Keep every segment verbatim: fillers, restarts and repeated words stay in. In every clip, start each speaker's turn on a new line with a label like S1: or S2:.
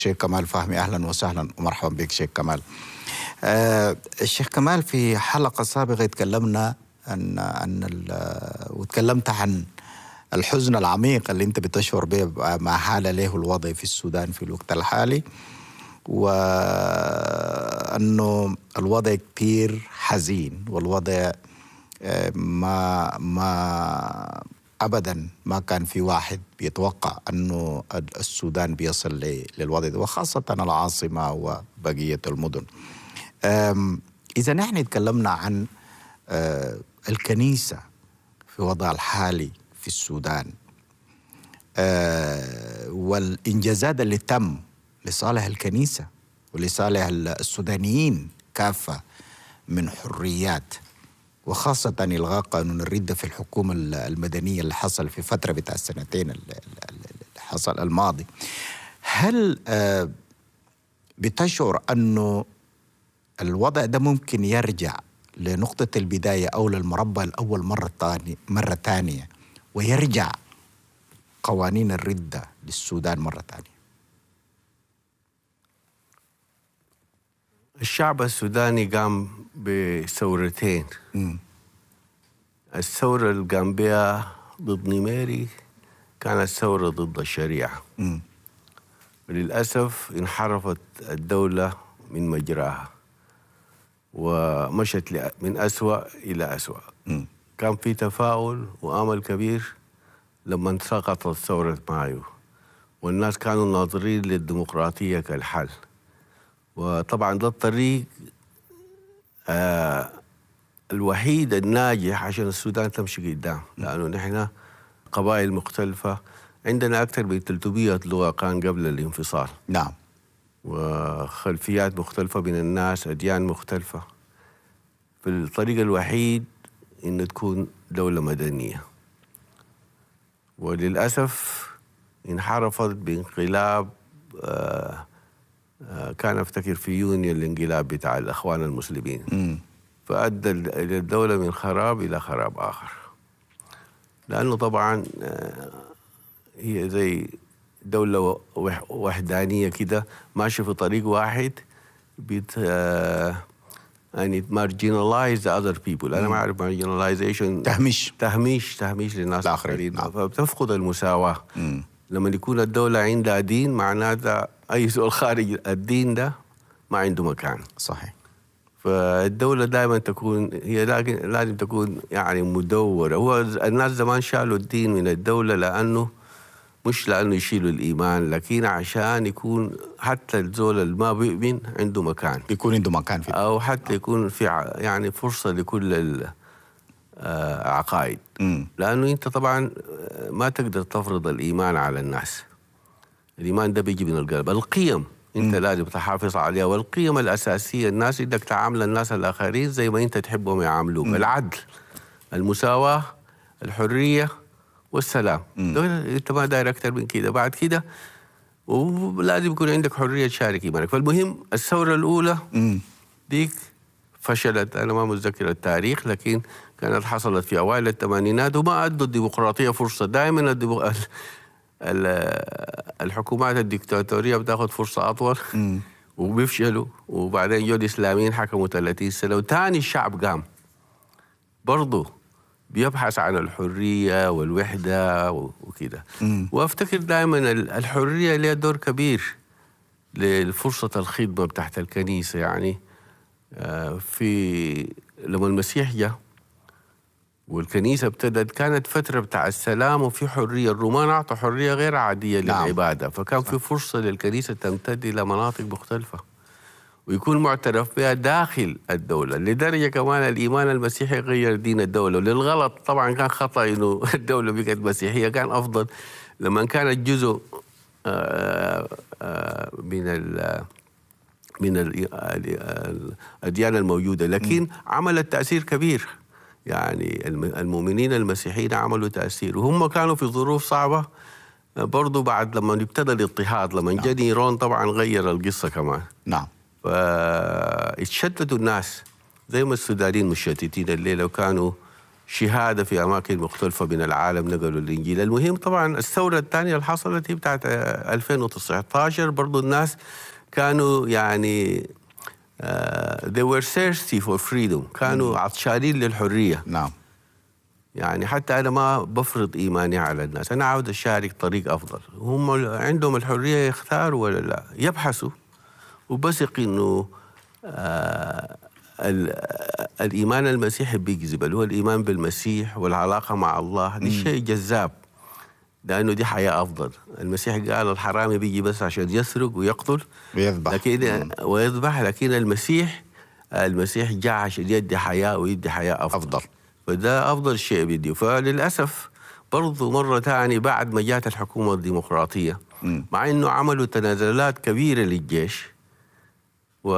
S1: شيخ كمال فهمي، أهلا وسهلا ومرحبا بك شيخ كمال. آه الشيخ كمال، في حلقة سابقة تكلمنا أن أن وتكلمت عن الحزن العميق اللي أنت بتشعر به ما حال له الوضع في السودان في الوقت الحالي، وأنه الوضع كتير حزين، والوضع آه ما ما أبدا ما كان في واحد بيتوقع أنه السودان بيصل للوضع ده، وخاصة العاصمة وبقية المدن. إذا نحن تكلمنا عن الكنيسة في وضعها الحالي في السودان والإنجازات اللي تم لصالح الكنيسة ولصالح السودانيين كافة من حريات، وخاصة إلغاء قانون الردة في الحكومة المدنية اللي حصل في فترة بتاع السنتين اللي حصل الماضي، هل بتشعر أنه الوضع ده ممكن يرجع لنقطة البداية أو للمربع الأول مرة تانية مرة تانية ويرجع قوانين الردة للسودان مرة تانية؟
S2: الشعب السوداني قام بثورتين. م. الثورة اللي قام بها ضد نيميري كانت ثورة ضد الشريعة. م. وللأسف انحرفت الدولة من مجراها ومشت من أسوأ إلى أسوأ. م. كان في تفاؤل وأمل كبير لما سقطت ثورة مايو، والناس كانوا ناظرين للديمقراطية كالحل. وطبعا ده الطريق آه الوحيد الناجح عشان السودان تمشي قدام، لأنه نحن قبائل مختلفة، عندنا أكثر من ثلاثمئة لغة كان قبل الانفصال.
S1: نعم.
S2: وخلفيات مختلفة من الناس، أديان مختلفة. فالطريق الوحيد إن تكون دولة مدنية، وللأسف انحرفت بانقلاب آه آه كان أفتكر في يونيو الانقلاب بتاع الأخوان المسلمين. م. فأدى الدولة من خراب إلى خراب آخر، لأنه طبعا هي زي دولة وحدانية كده ماشية في طريق واحد، بت يعني marginalize the other people. أنا ما أعرف marginalization،
S1: تهميش
S2: تهميش تهميش للناس
S1: الآخرين.
S2: نعم. فبتفقد المساواة. م. لما يكون الدولة عندها دين معناتها أي سؤال خارج الدين ده ما عنده مكان.
S1: صحيح.
S2: فالدولة دائما تكون هي لازم تكون يعني مدورة. هو الناس زمان شالوا الدين من الدولة لأنه مش لأنه يشيلوا الإيمان، لكن عشان يكون حتى الزول اللي ما بيؤمن عنده مكان،
S1: يكون عنده مكان في،
S2: أو حتى يكون في يعني فرصة لكل العقائد. لأنه أنت طبعا ما تقدر تفرض الإيمان على الناس. الإيمان ده بيجي من القلب. القيم انت م. لازم تحافظ عليها، والقيم الاساسيه الناس انك تعامل الناس الاخرين زي ما انت تحبهم يعاملوك. م. العدل، المساواه، الحريه والسلام. انت ما داير اكثر من كده. بعد كده ولازم يكون عندك حريه تشارك ايمانك. فالمهم الثوره الاولى م. ديك فشلت، انا ما متذكر التاريخ، لكن كانت حصلت في اوائل الثمانينات وما ادوا الديمقراطيه فرصه. دائما الديمق... الحكومات الدكتاتورية بتاخد فرصة أطول وبيفشلوا، وبعدين جو الإسلاميين حكموا ثلاثين سنة، وتاني الشعب قام برضو بيبحث عن الحرية والوحدة وكده. وأفتكر دائما الحرية لها دور كبير لفرصة الخدمة بتاعت الكنيسة. يعني في لما المسيح جاء والكنيسة ابتدت، كانت فترة بتاع السلام وفي حرية. الرومان أعطوا حرية غير عادية نعم. للعبادة، فكان في فرصة للكنيسة تمتد إلى مناطق مختلفة ويكون معترف بها داخل الدولة. لدرجة كمان الإيمان المسيحي غير دين الدولة للغلط. طبعا كان خطأ إنه الدولة بقت مسيحية، كان أفضل لما كانت جزء من ال من الأديان الموجودة، لكن عملت تأثير كبير. يعني المؤمنين المسيحيين عملوا تأثير، وهم كانوا في ظروف صعبة برضو. بعد لما ابتدى الاضطهاد، لما نعم. جا نيرون طبعا غير القصة كمان.
S1: نعم.
S2: فاتشتتوا الناس زي ما السودانيين مشتتين الليلة، وكانوا شهادة في أماكن مختلفة من العالم، نقلوا الإنجيل. المهم طبعا الثورة الثانية اللي حصلت هي بتاعت ألفين وتسعة عشر، برضو الناس كانوا يعني uh, they were thirsty for freedom، كانوا عطشانين للحرية.
S1: نعم.
S2: يعني حتى أنا ما بفرض إيماني على الناس، أنا عاوز أشارك طريق أفضل. هم عندهم الحرية يختاروا ولا لا، يبحثوا، وبثق إنه آه الإيمان المسيحي بيجذب، اللي هو الإيمان بالمسيح والعلاقة مع الله. دي شيء جذاب، لأنه دي حياة أفضل. المسيح قال الحرامي بيجي بس عشان يسرق ويقتل
S1: ويذبح
S2: لكن ويذبح لكن المسيح المسيح جاء عشان يدي حياة ويدي حياة أفضل, أفضل. فده أفضل شيء بيديه. فللأسف برضو مرة تاني بعد ما جاءت الحكومة الديمقراطية، م. مع إنه عملوا تنازلات كبيرة للجيش و...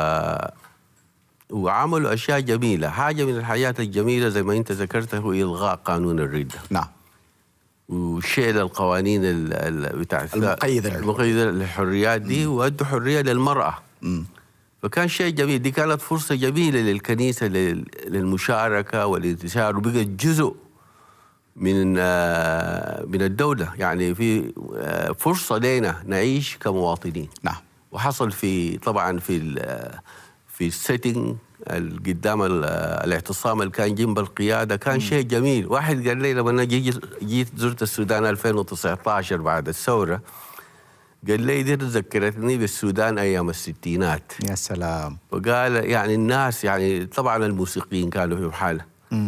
S2: وعملوا أشياء جميلة. حاجة من الحاجات الجميلة زي ما أنت ذكرت هو إلغاء قانون الردة.
S1: نعم.
S2: وشيل القوانين بتاعت
S1: المقيدة
S2: المقيدة للحريات دي، وأدوا حرية للمرأة. م. فكان شيء جميل. دي كانت فرصة جميلة للكنيسة للمشاركة والانتشار، وبقت جزء من من الدولة. يعني في فرصة لنا نعيش كمواطنين.
S1: نعم.
S2: وحصل في طبعا في في السيتنج قدام الاعتصام اللي كان جنب القيادة كان م. شيء جميل. واحد قال لي لما أنا جيت زرت السودان ألفين وتسعة عشر بعد الثورة، قال لي دي ذكرتني بالسودان أيام الستينات.
S1: يا سلام.
S2: وقال يعني الناس يعني طبعا الموسيقيين كانوا في محل،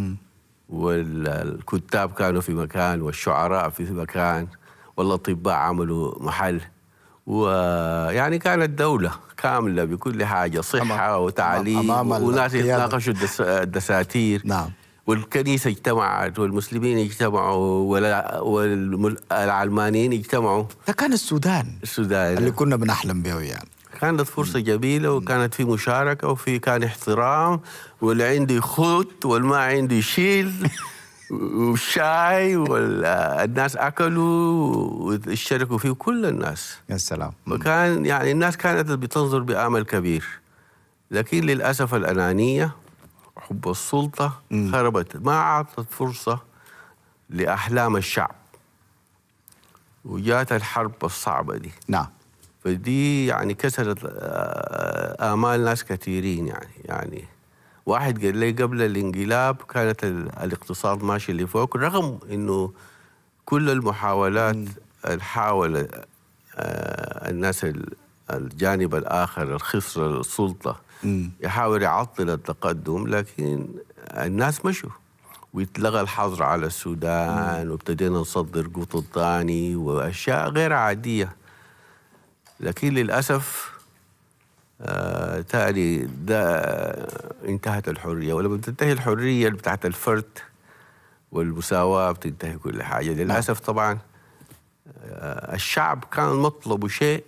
S2: والكتاب كانوا في مكان، والشعراء في مكان، والأطباء عملوا محل، ويعني كانت دولة كاملة بكل حاجة، صحة وتعليم، وناس يتناقشوا الدساتير.
S1: نعم.
S2: والكنيسة اجتمعت، والمسلمين اجتمعوا، والعلمانيين اجتمعوا.
S1: ده كان السودان
S2: السودان
S1: اللي كنا بنحلم به يعني.
S2: كانت فرصة جميلة، وكانت في مشاركة، وفي كان احترام، واللي عنده يخوت والما عنده يشيل والشاي، والناس أكلوا واشتركوا فيه كل الناس.
S1: يا سلام.
S2: وكان يعني الناس كانت بتنظر بأمل كبير. لكن للأسف الأنانية، حب السلطة خربت، ما أعطت فرصة لأحلام الشعب، وجات الحرب الصعبة دي.
S1: نعم.
S2: فدي يعني كسرت آمال ناس كثيرين. يعني يعني واحد قال لي قبل الانقلاب كانت الاقتصاد ماشي اللي فوق، رغم إنه كل المحاولات الحاول الناس الجانب الآخر الخسر السلطة يحاول يعطل التقدم، لكن الناس مشوا ويتلغى الحظر على السودان، وابتدينا نصدر قطن ثاني وأشياء غير عادية. لكن للأسف آه تالي ده انتهت الحرية، ولما تنتهي الحرية بتاعت الفرد والمساواة بتنتهي كل حاجة. للأسف طبعا آه الشعب كان مطلب شيء،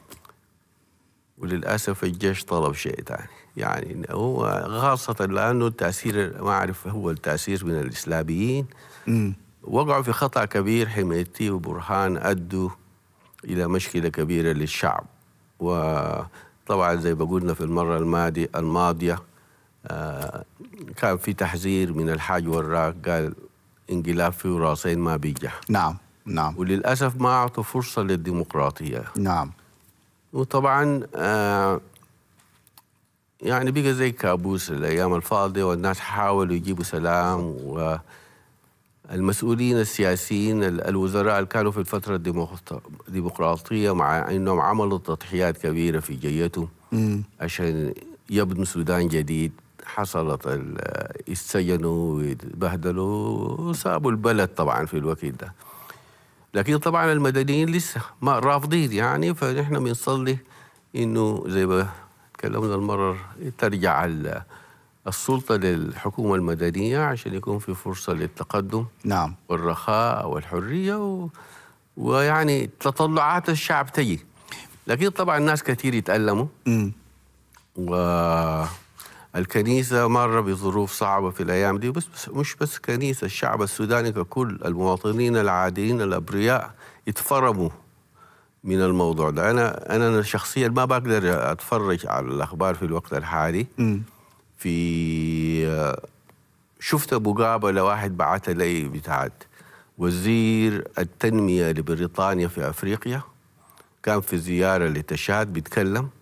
S2: وللأسف الجيش طلب شيء تاني. يعني هو خاصة لأنه التأثير، ما أعرف هو التأثير من الإسلاميين، م. وقعوا في خطأ كبير. حميتي وبرهان أدوا إلى مشكلة كبيرة للشعب. وطبعا زي ما قلنا في المرة الماضية الماضية آه كان في تحذير من الحاج وراق، قال انقلاب فيه راسين ما بينجح.
S1: نعم نعم.
S2: وللأسف ما أعطوا فرصة للديمقراطية.
S1: نعم.
S2: وطبعا آه يعني بقى زي كابوس الأيام الفاضية، والناس حاولوا يجيبوا سلام. والمسؤولين السياسيين الوزراء اللي كانوا في الفترة الديمقراطية مع أنهم عملوا تضحيات كبيرة في جيتهم عشان يبنوا سودان جديد، حصلت السجنوا ويبهدلوا وسابوا البلد طبعا في الوقت ده. لكن طبعا المدنيين لسه ما رافضين يعني. فنحن بنصلي إنه زي ما تكلمنا المرة ترجع السلطة للحكومة المدنية عشان يكون في فرصة للتقدم.
S1: نعم.
S2: والرخاء والحرية و... ويعني تطلعات الشعب تجي. لكن طبعا الناس كثير يتألموا. م. والكنيسة مرة بظروف صعبة في الأيام دي، بس, بس مش بس كنيسة، الشعب السوداني ككل، المواطنين العاديين الأبرياء يتفرموا من الموضوع ده. أنا أنا شخصيا ما بقدر أتفرج على الأخبار في الوقت الحالي. م. في شفت مقابلة واحد بعث لي بتاعت وزير التنمية لبريطانيا في أفريقيا، كان في زيارة لتشاد بيتكلم